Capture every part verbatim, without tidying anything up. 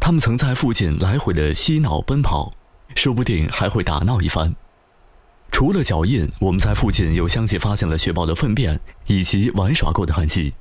它们曾在附近来回的嬉闹奔跑，说不定还会打闹一番。除了脚印，我们在附近又相继发现了雪豹的粪便以及玩耍过的痕迹。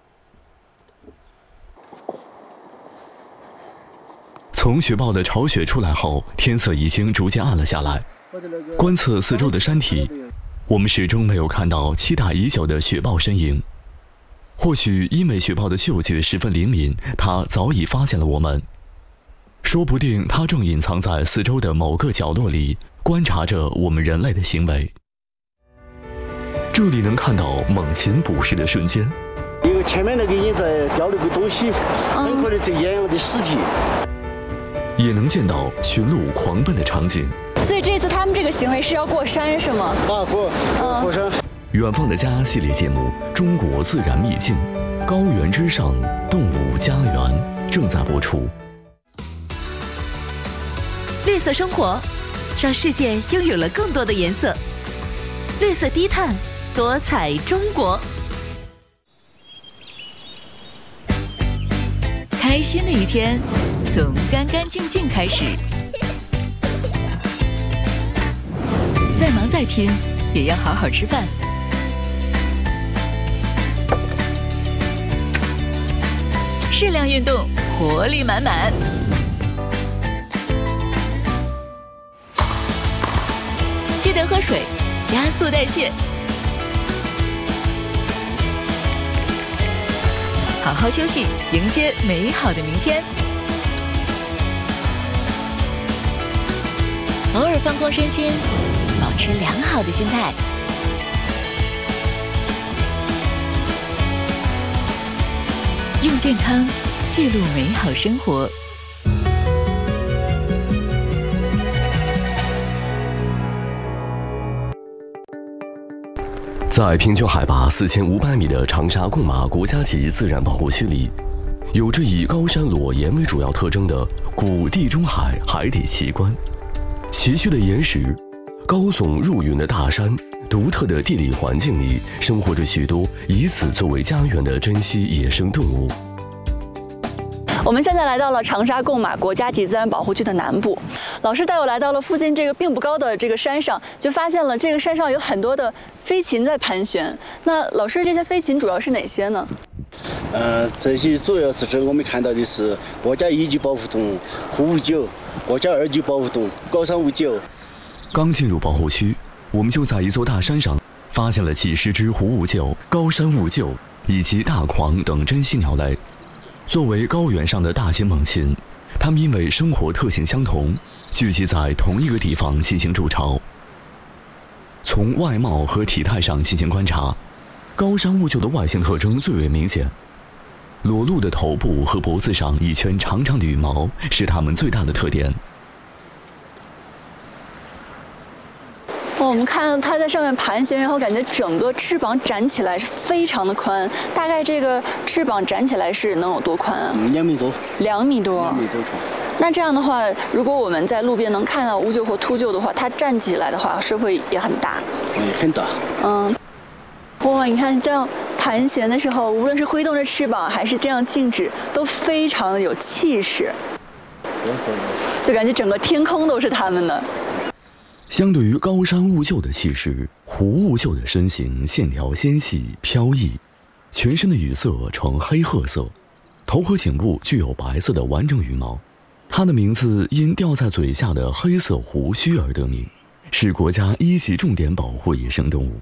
从雪豹的巢穴出来后，天色已经逐渐暗了下来。观测四周的山体，我们始终没有看到期待已久的雪豹身影。或许因为雪豹的嗅觉十分灵敏，它早已发现了我们。说不定它正隐藏在四周的某个角落里，观察着我们人类的行为。这里能看到猛禽捕食的瞬间。 因为前面那个人在叼了个东西，很可能这野羊的尸体。 也能见到群鹿狂奔的场景。 所以这次他们这个行为是要过山是吗？ 啊，过过山。 远方的家系列节目《中国自然秘境》，高原之上，动物家园正在播出。 绿色生活，让世界拥有了更多的颜色。绿色低碳，多彩中国。开心的一天，从干干净净开始。再忙再拼，也要好好吃饭。适量运动，活力满满。记得喝水，加速代谢。好好休息，迎接美好的明天。偶尔放空身心，保持良好的心态。用健康记录美好生活。 在平均海拔四千五百米的长沙贡马国家级自然保护区里，有着以高山裸岩为主要特征的古地中海海底奇观。崎岖的岩石，高耸入云的大山，独特的地理环境里，生活着许多以此作为家园的珍稀野生动物。 我们现在来到了长沙贡马国家级自然保护区的南部，老师带我来到了附近这个并不高的这个山上，就发现了这个山上有很多的飞禽在盘旋。那老师，这些飞禽主要是哪些呢？ 呃，这些主要是指我们看到的是国家一级保护动物虎五九，国家二级保护动物高山五九。 刚进入保护区，我们就在一座大山上发现了几十只虎五九、高山五九以及大狂等珍稀鸟类。作为高原上的大型猛禽，它们因为生活特性相同，聚集在同一个地方进行筑巢。从外貌和体态上进行观察，高山五九的外形特征最为明显。裸露的头部和脖子上一圈长长的羽毛是它们最大的特点。 我们看到它在上面盘旋，然后感觉整个翅膀展起来是非常的宽，大概这个翅膀展起来是能有多宽啊？ 两米多。 两米多。 两米多长。 那这样的话，如果我们在路边能看到乌鹫或秃鹫的话，它站起来的话，是会也很大。 也很大。嗯。 哇，你看这样盘旋的时候，无论是挥动着翅膀，还是这样静止，都非常的有气势。就感觉整个天空都是它们的。 相对于高山雾鹫的气势，虎雾鹫的身形线条纤细飘逸，全身的羽色呈黑褐色，头和颈部具有白色的完整羽毛。它的名字因掉在嘴下的黑色胡须而得名，是国家一级重点保护野生动物。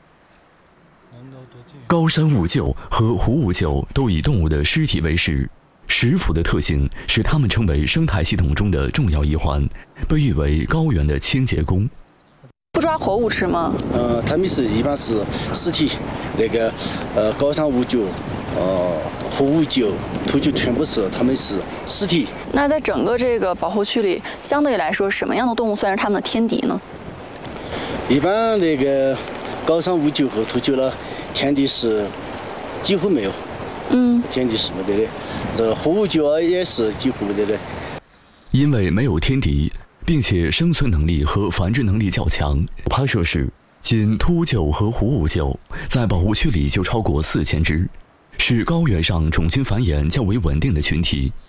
高山雾鹫和虎雾鹫都以动物的尸体为食，食腐的特性使它们成为生态系统中的重要一环，被誉为高原的清洁工。 不抓活物吃吗？ 呃，他们是一般是尸体，那个呃高山五九、呃虎五九、秃鹫全部是他们是尸体。 那在整个这个保护区里，相对来说，什么样的动物算是它们的天敌呢？ 一般那个高山五九和秃鹫呢，天敌是几乎没有。嗯，天敌是没得的。这虎五九啊也是几乎没得的。 因为没有天敌，并且生存能力和繁殖能力较强，拍摄时仅秃鹫和虎五鹫在保护区里就超过四千只，是高原上种群繁衍较为稳定的群体。